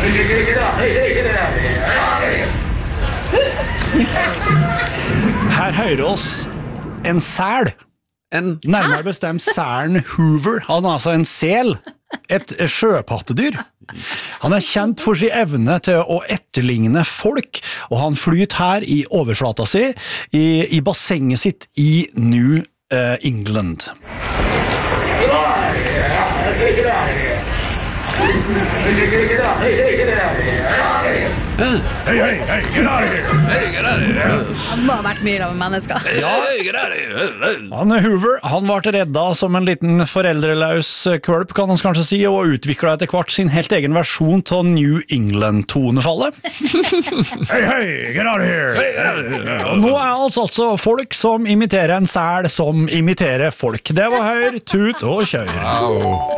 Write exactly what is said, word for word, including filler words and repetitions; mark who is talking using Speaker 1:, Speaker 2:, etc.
Speaker 1: Her hører oss en sel. En nærmere bestemt selen Hoover. Han er altså en sel. Et sjøpattedyr. Han er kjent for sin evne til å etterligne folk, og han flyter her i overflata si, i, i bassenget sitt i New uh, England.
Speaker 2: Hey, hey, hey, get out of here! Hey, get out of here!
Speaker 3: Han må ha vært mye av mennesker.
Speaker 2: Ja, get out of here!
Speaker 1: Han Hoover, han ble redda som en liten foreldreløs kvølp, kan man kanskje si, og utviklet etter hvert sin helt egen versjon til New England-tonefallet.
Speaker 2: Hey, hey, get out of here! Hey, get out of here!
Speaker 1: Og nå er altså altså folk som imiterer en sel som imiterer folk. Det var høyr, tut og kjør.
Speaker 2: Wow.